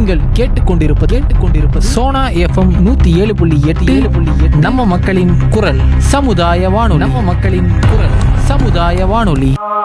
நீங்கள் கேட்டுக்கொண்டிருப்பது சோனா எஃப்எம் 107.8 நம்ம மக்களின் குரல் சமுதாய வானொலி.